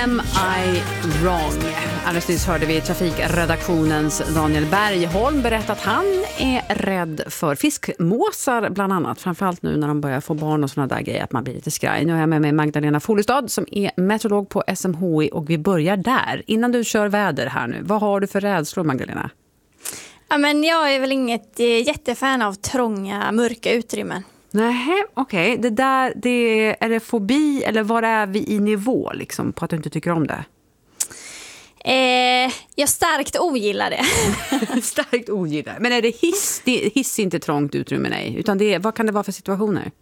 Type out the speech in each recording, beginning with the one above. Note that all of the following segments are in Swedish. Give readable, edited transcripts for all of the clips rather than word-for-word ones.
Am I wrong? Alldeles nyss hörde vi trafikredaktionens Daniel Bergholm berätta att han är rädd för fiskmåsar bland annat. Framförallt nu när de börjar få barn och sådana där grejer att man blir lite skraj. Nu är jag med mig Magdalena Folestad som är meteorolog på SMHI och vi börjar där. Innan du kör väder här nu, vad har du för rädslor Magdalena? Ja, men jag är väl inget jättefan av trånga, mörka utrymmen. Nej, okej. Det där, är det fobi eller var är vi i nivå liksom, på att du inte tycker om det? Jag starkt ogillar det. Starkt ogillar. Men är det hiss inte trångt utrymme, nej. Utan vad kan det vara för situationer?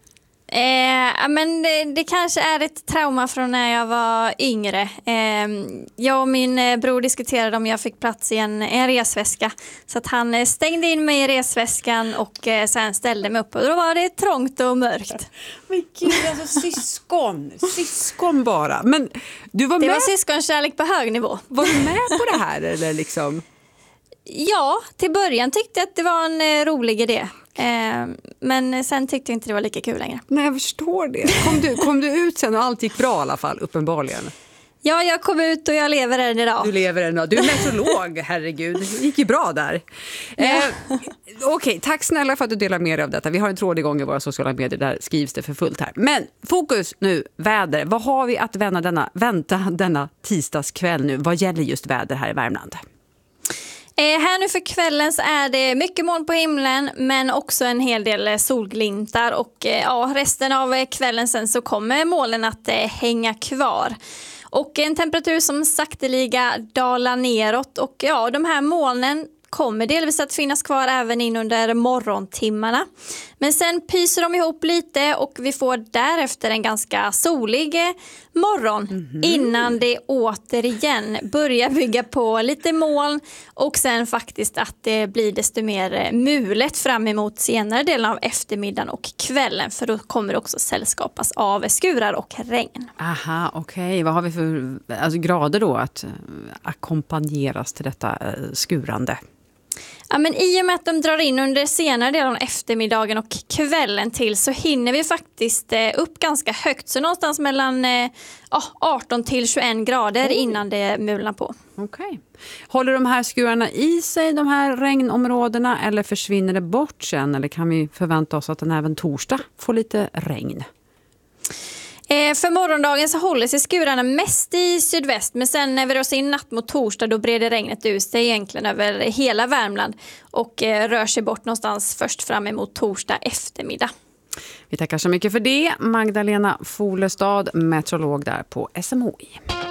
Men det kanske är ett trauma från när jag var yngre. Jag och min bror diskuterade om jag fick plats i en resväska. Så att han stängde in mig i resväskan och sen ställde mig upp. Och då var det trångt och mörkt. Men gud, alltså syskon bara. Men du var med... Det var syskonkärlek på hög nivå. Var du med på det här eller liksom? Ja, till början tyckte jag att det var en rolig idé. Men sen tyckte jag inte det var lika kul längre. Nej, jag förstår det. Kom du ut sen och allt gick bra i alla fall, uppenbarligen? Ja, jag kom ut och jag lever än idag. Du lever än idag. Du är meteorolog, herregud. Det gick ju bra där. Ja. Okej, tack snälla för att du delar med dig av detta. Vi har en tråd igång i våra sociala medier, där skrivs det för fullt här. Men fokus nu, väder. Vad har vi att vänta denna tisdagskväll nu? Vad gäller just väder här i Värmland? Här nu för kvällen så är det mycket moln på himlen men också en hel del solglintar och resten av kvällen sen så kommer molnen att hänga kvar. Och en temperatur som sakteliga dalar neråt och de här molnen kommer delvis att finnas kvar även in under morgontimmarna. Men sen pyser de ihop lite och vi får därefter en ganska solig morgon innan det återigen börjar bygga på lite moln och sen faktiskt att det blir desto mer mulet fram emot senare delen av eftermiddagen och kvällen, för då kommer det också sällskapas av skurar och regn. Aha, okej. Vad har vi för grader då att ackompanjeras till detta skurande? Ja, men i och med att de drar in under senare delen av eftermiddagen och kvällen till så hinner vi faktiskt upp ganska högt. Så någonstans mellan 18 till 21 grader innan det mulnar på. Okej. Håller de här skurarna i sig, de här regnområdena, eller försvinner det bort sen? Eller kan vi förvänta oss att den även torsdag får lite regn? För morgondagen så håller sig skurarna mest i sydväst, men sen när vi rör oss in natt mot torsdag då breder regnet ut sig egentligen över hela Värmland och rör sig bort någonstans först fram emot torsdag eftermiddag. Vi tackar så mycket för det. Magdalena Folestad, meteorolog där på SMHI.